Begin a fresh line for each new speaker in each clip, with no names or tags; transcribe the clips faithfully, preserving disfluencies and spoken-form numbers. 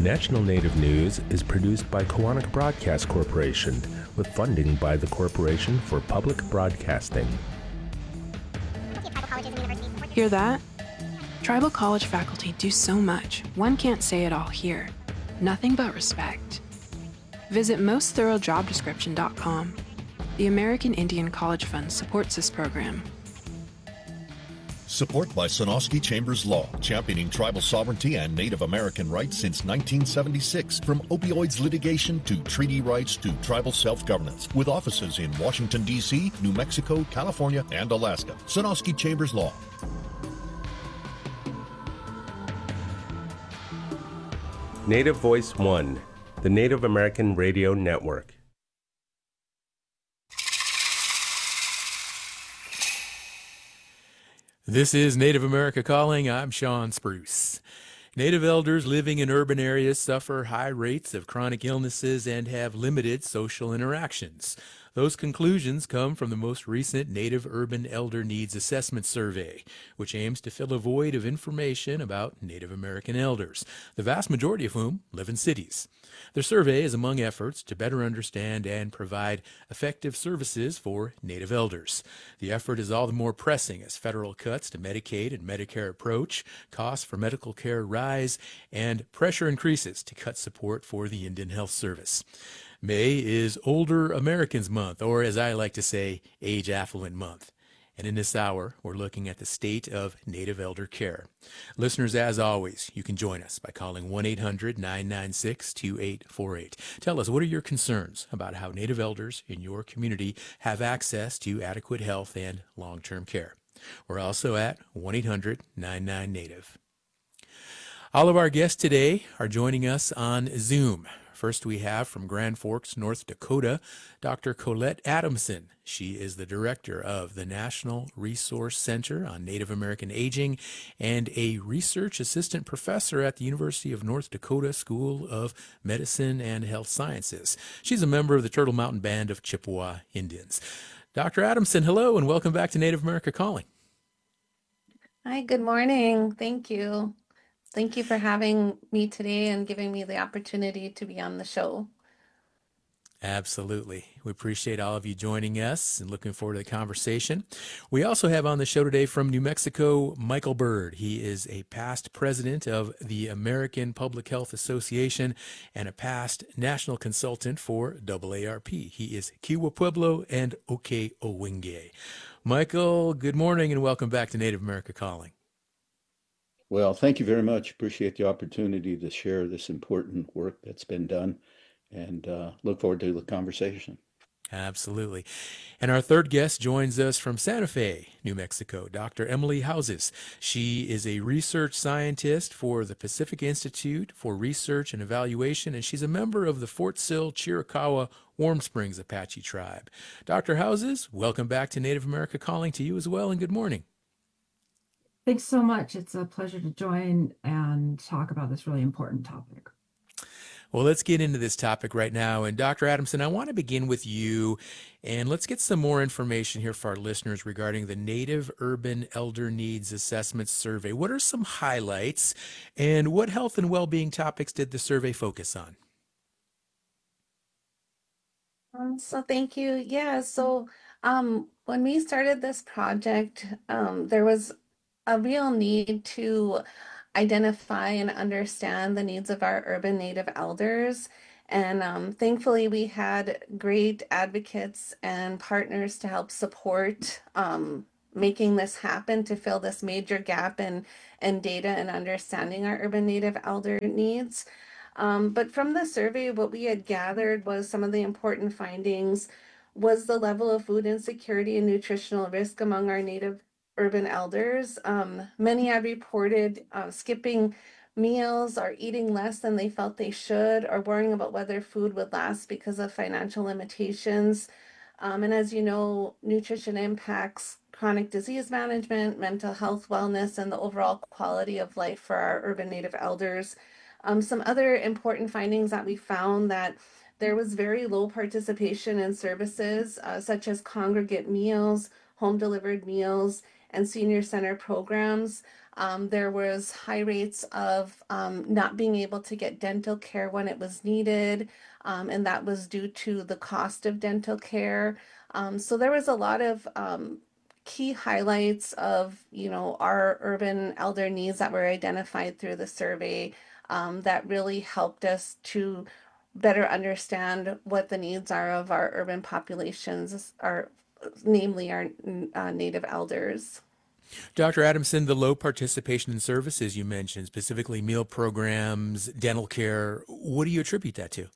National Native News is produced by Koahnic Broadcast Corporation with funding by the Corporation for Public Broadcasting.
Hear that? Tribal college faculty do so much, one can't say it all here. Nothing but respect. Visit most thorough job description dot com. The American Indian College Fund supports this program.
Support by Sonosky Chambers Law, championing tribal sovereignty and Native American rights since nineteen seventy-six. From opioids litigation to treaty rights to tribal self-governance. With offices in Washington, D C, New Mexico, California, and Alaska. Sonosky Chambers Law.
Native Voice One, the Native American Radio Network.
This is Native America Calling. I'm Sean Spruce. Native elders living in urban areas suffer high rates of chronic illnesses and have limited social interactions. Those conclusions come from the most recent Native Urban Elder Needs Assessment Survey, which aims to fill a void of information about Native American elders, the vast majority of whom live in cities. The survey is among efforts to better understand and provide effective services for Native elders. The effort is all the more pressing as federal cuts to Medicaid and Medicare approach, costs for medical care rise, and pressure increases to cut support for the Indian Health Service. May is Older Americans Month, or as I like to say, Age Affluent Month. And in this hour, we're looking at the state of Native elder care. Listeners, as always, you can join us by calling one eight hundred nine nine six two eight four eight. Tell us, what are your concerns about how Native elders in your community have access to adequate health and long-term care? We're also at one eight hundred nine nine Native. All of our guests today are joining us on Zoom. First, we have from Grand Forks, North Dakota, Doctor Colette Adamson. She is the director of the National Resource Center on Native American Aging and a research assistant professor at the University of North Dakota School of Medicine and Health Sciences. She's a member of the Turtle Mountain Band of Chippewa Indians. Doctor Adamson, hello, and welcome back to Native America Calling.
Hi, good morning. Thank you. Thank you for having me today and giving me the opportunity to be on the show.
Absolutely. We appreciate all of you joining us and looking forward to the conversation. We also have on the show today from New Mexico, Michael Bird. He is a past president of the American Public Health Association and a past national consultant for A A R P. He is Kiowa Pueblo and Oke Owenge. Michael, good morning and welcome back to Native America Calling.
Well, thank you very much. Appreciate the opportunity to share this important work that's been done and uh, look forward to the conversation.
Absolutely. And our third guest joins us from Santa Fe, New Mexico, Doctor Emily Houses. She is a research scientist for the Pacific Institute for Research and Evaluation, and she's a member of the Fort Sill Chiricahua Warm Springs Apache Tribe. Doctor Houses, welcome back to Native America Calling to you as well, and good morning.
Thanks so much. It's a pleasure to join and talk about this really important topic.
Well, let's get into this topic right now. And Doctor Adamson, I want to begin with you, and let's get some more information here for our listeners regarding the Native Urban Elder Needs Assessment Survey. What are some highlights, and what health and well-being topics did the survey focus on?
Um, so thank you. Yeah, so um, when we started this project, um, there was a real need to identify and understand the needs of our urban Native elders. And um, thankfully, we had great advocates and partners to help support um, making this happen, to fill this major gap in, in data and understanding our urban Native elder needs. Um, but from the survey, what we had gathered was some of the important findings was the level of food insecurity and nutritional risk among our Native urban elders. Um, many had reported uh, skipping meals or eating less than they felt they should, or worrying about whether food would last because of financial limitations. Um, and as you know, nutrition impacts chronic disease management, mental health, wellness, and the overall quality of life for our urban Native elders. Um, some other important findings that we found that there was very low participation in services uh, such as congregate meals, home delivered meals, and senior center programs. Um, there was high rates of um, not being able to get dental care when it was needed, um, and that was due to the cost of dental care. Um, so there was a lot of um, key highlights of, you know, our urban elder needs that were identified through the survey um, that really helped us to better understand what the needs are of our urban populations, our, namely our uh, Native elders.
Doctor Adamson, the low participation in services you mentioned, specifically meal programs, dental care, what do you attribute that to?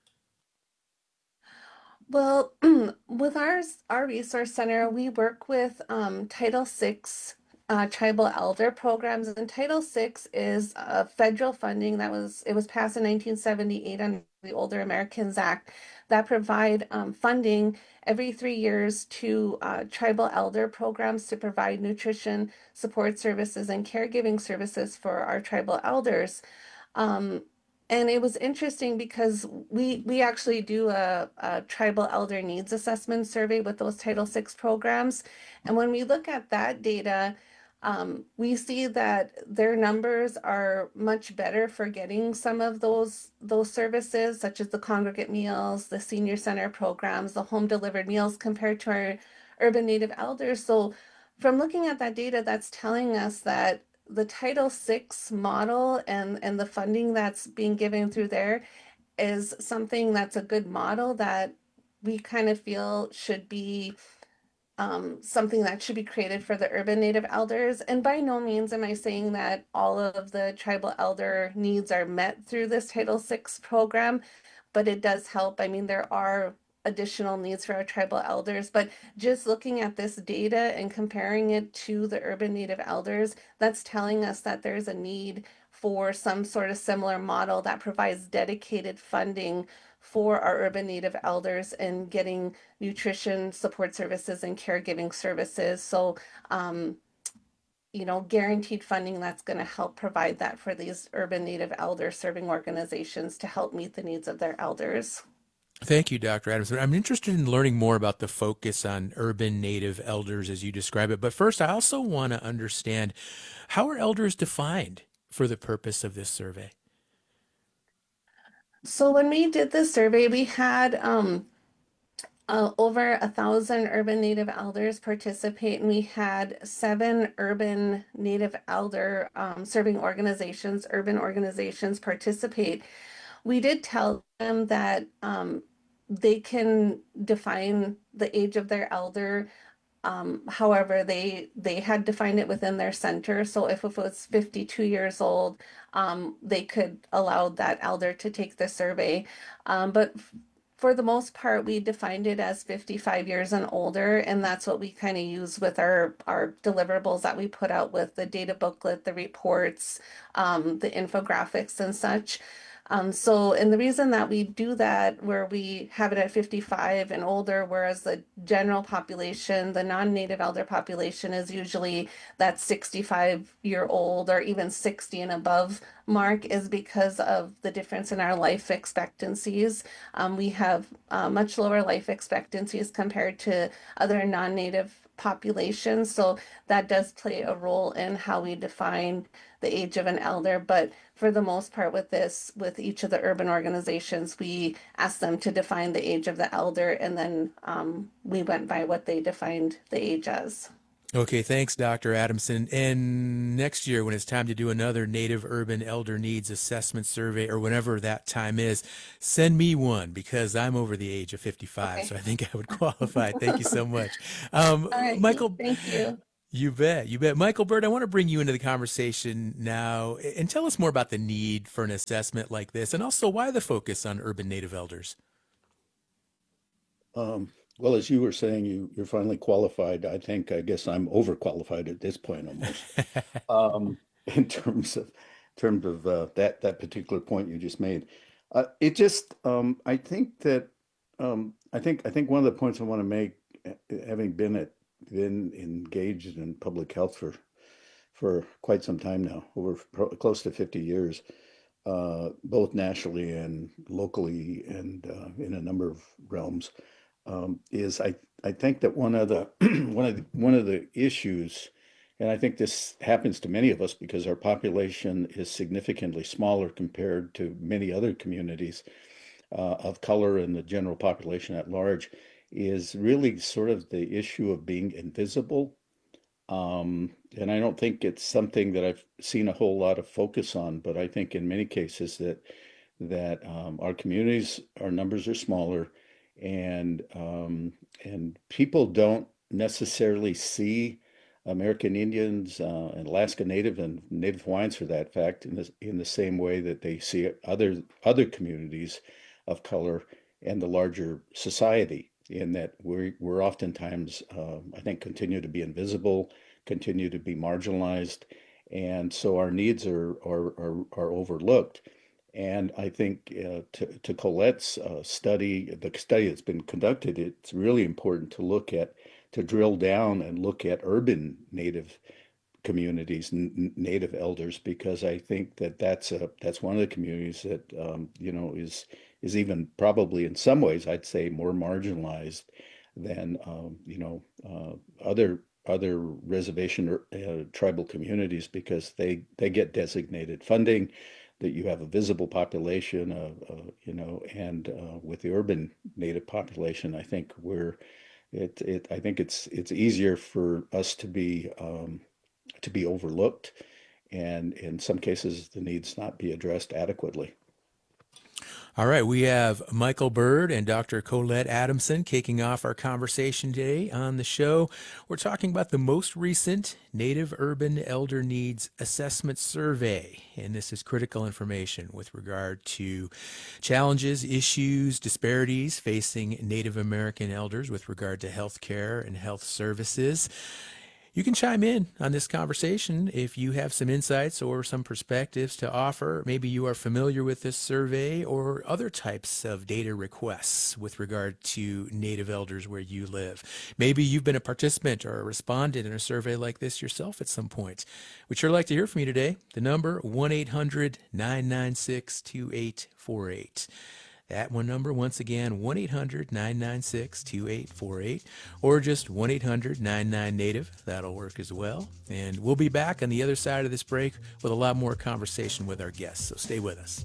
Well, with our our resource center, we work with um, Title six uh, tribal elder programs, and Title six is a federal funding that was it was passed in nineteen seventy-eight under the Older Americans Act that provide um, funding every three years to uh, tribal elder programs to provide nutrition support services and caregiving services for our tribal elders. Um, and it was interesting because we we actually do a, a tribal elder needs assessment survey with those Title six programs. And when we look at that data, um, we see that their numbers are much better for getting some of those those services, such as the congregate meals, the senior center programs, the home delivered meals compared to our urban Native elders. So from looking at that data, that's telling us that the Title six model and and the funding that's being given through there is something that's a good model that we kind of feel should be um, something that should be created for the urban Native elders. And by no means am I saying that all of the tribal elder needs are met through this Title six program, but it does help. I mean, there are additional needs for our tribal elders, but just looking at this data and comparing it to the urban Native elders, that's telling us that there's a need for some sort of similar model that provides dedicated funding for our urban Native elders and getting nutrition support services and caregiving services. So, um, you know, guaranteed funding that's going to help provide that for these urban Native elder serving organizations to help meet the needs of their elders.
Thank you, Doctor Adamson. I'm interested in learning more about the focus on urban Native elders as you describe it. But first, I also want to understand, how are elders defined for the purpose of this survey?
So when we did this survey, we had um, uh, over a thousand urban Native elders participate, and we had seven urban Native elder um, serving organizations, urban organizations participate. We did tell them that um, they can define the age of their elder. Um, however, they they had defined it within their center. So if, if it was fifty-two years old, um, they could allow that elder to take the survey. Um, but f- for the most part, we defined it as fifty-five years and older, and that's what we kind of use with our our deliverables that we put out with the data booklet, the reports, um, the infographics, and such. Um, so, and the reason that we do that, where we have it at fifty-five and older, whereas the general population, the non-native elder population, is usually that sixty-five year old or even sixty and above mark, is because of the difference in our life expectancies. Um, we have uh, much lower life expectancies compared to other non-native populations. So that does play a role in how we define the age of an elder. But for the most part, with this, with each of the urban organizations, we asked them to define the age of the elder, and then um, we went by what they defined the age as.
Okay, thanks, Doctor Adamson. And next year, when it's time to do another Native Urban Elder Needs Assessment Survey, or whenever that time is, send me one, because I'm over the age of fifty-five,
Okay.
so I think I would qualify. Thank you so much. Um,
All right.
Michael,
Thank you.
you bet, you bet. Michael Bird, I want to bring you into the conversation now and tell us more about the need for an assessment like this, and also why the focus on urban Native elders.
Um, well, as you were saying, you, you're finally qualified. I think, I guess I'm overqualified at this point almost. Um, in terms of terms of uh, that that particular point you just made. Uh, it just um, I think that um, I think I think one of the points I want to make, uh, having been at been engaged in public health for for quite some time now, over pro- close to fifty years, uh, both nationally and locally, and uh, in a number of realms, um, is I I think that one of the one of the, one of the issues, and I think this happens to many of us because our population is significantly smaller compared to many other communities uh, of color and the general population at large, is really sort of the issue of being invisible. Um, and I don't think it's something that I've seen a whole lot of focus on, but I think in many cases that that um, our communities, our numbers are smaller, and um, and people don't necessarily see American Indians uh, and Alaska Native and Native Hawaiians, for that fact, in the in the same way that they see other other communities of color and the larger society. In that we're we're oftentimes, um, I think, continue to be invisible, continue to be marginalized, and so our needs are are are, are overlooked. And I think uh, to, to Colette's uh, study, the study that's been conducted, it's really important to look at, to drill down and look at urban Native communities, n- Native elders, because I think that that's a that's one of the communities that um, you know is is even probably in some ways I'd say more marginalized than um, you know uh, other other reservation or uh, tribal communities, because they they get designated funding, that you have a visible population of, uh, you know, and uh, with the urban Native population, I think we're, it, it, I think it's, it's easier for us to be, um, to be overlooked, and in some cases, the needs not be addressed adequately.
All right, we have Michael Bird and Doctor Colette Adamson kicking off our conversation today on the show. We're talking about the most recent Native Urban Elder Needs Assessment Survey, and this is critical information with regard to challenges, issues, disparities facing Native American elders with regard to health care and health services. You can chime in on this conversation if you have some insights or some perspectives to offer. Maybe you are familiar with this survey or other types of data requests with regard to Native elders where you live. Maybe you've been a participant or a respondent in a survey like this yourself at some point. We'd sure like to hear from you today. The number, one eight hundred nine nine six two eight four eight. That one number, once again, one eight hundred nine nine six two eight four eight, or just one eight hundred nine nine Native. That'll work as well. And we'll be back on the other side of this break with a lot more conversation with our guests, so stay with us.